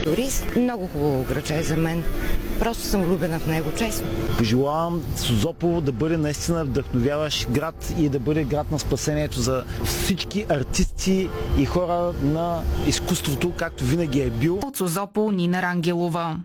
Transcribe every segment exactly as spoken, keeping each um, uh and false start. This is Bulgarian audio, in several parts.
турист. Много хубаво градче за мен. Просто съм влюбена в него, честно. Пожелавам Созопол да бъде наистина вдъхновяващ град и да бъде град на спасението за всички артисти и хора на изкуството, както винаги е бил. От Созопол Нина Рангелова.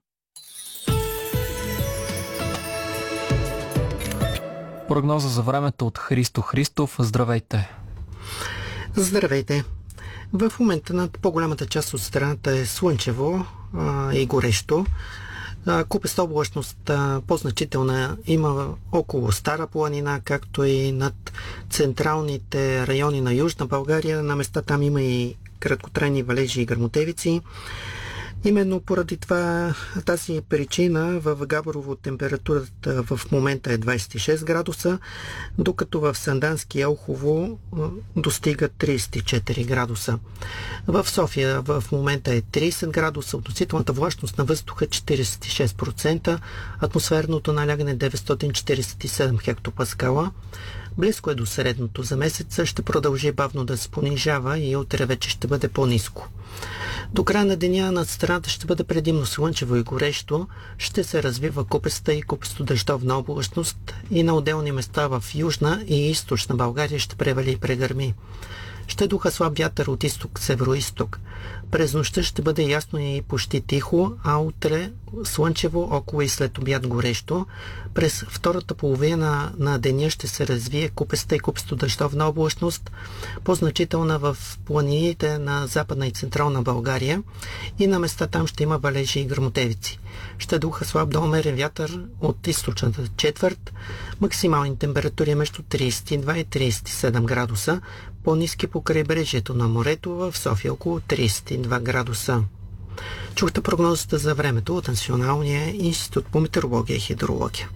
Прогноза за времето от Христо Христов. Здравейте! Здравейте! В момента над по-голямата част от страната е слънчево а, и горещо. Купеста облачност по-значителна има около Стара планина, както и над централните райони на Южна България. На места там има и краткотрайни валежи и гръмотевици. Именно поради това, тази причина в Габрово температурата в момента е двадесет и шест градуса, докато в Сандански и Елхово достига тридесет и четири градуса. В София в момента е тридесет градуса, относителната влажност на въздуха четиридесет и шест процента, атмосферното налягане деветстотин четиридесет и седем хектопаскала. Близко е до средното за месеца, ще продължи бавно да се понижава и утре вече ще бъде по-ниско. До края на деня над страната ще бъде предимно слънчево и горещо, ще се развива купеста и купесто-дъждовна облачност и на отделни места в Южна и Източна България ще превали и прегърми. Ще духа слаб вятър от изток, северо-исток. През нощта ще бъде ясно и почти тихо, а утре слънчево, около и след обяд горещо. През втората половина на деня ще се развие купеста и купесто-дъждовна облачност, по-значителна в планините на Западна и Централна България и на места там ще има валежи и гръмотевици. Ще духа слаб до умерен вятър от източната четвърт, максимални температури между тридесет и два и тридесет и седем градуса, по-ниски по крайбрежието на морето, в София около тридесет и два градуса. Чухте прогнозата за времето от Националния институт по метеорология и хидрология.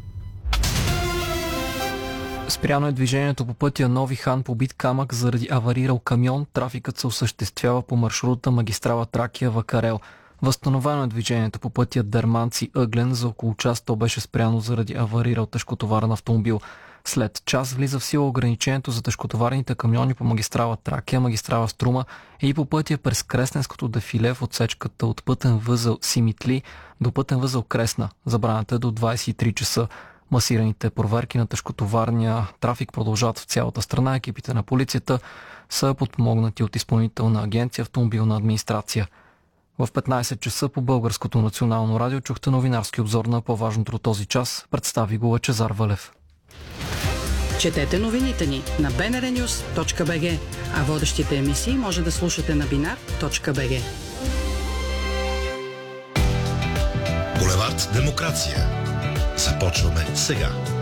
Спряно е движението по пътя Нови хан побит камък заради аварирал камион. Трафикът се осъществява по маршрута магистрала Тракия Вакарел. Възстановено е движението по пътя Дерманци Ъглен. За около час то беше спряно заради аварирал тежкотоварен автомобил. След час влиза в сила ограничението за тежкотоварните камиони по магистрала Тракия, магистрала Струма и по пътя през Кресненското дефиле в отсечката от пътен възел Симитли до пътен възел Кресна. Забраната е до двадесет и три часа. Масираните проверки на тежкотоварния трафик продължават в цялата страна. Екипите на полицията са подпомогнати от Изпълнителна агенция Автомобилна администрация. В петнадесет часа по Българското национално радио чухте новинарски обзор на по-важното от този час. Представи го Лъчезар Валев. Четете новините ни на би ен ар нюз точка би джи, а водещите емисии може да слушате на бинар точка би джи. Булевард Демокрация. Започваме сега.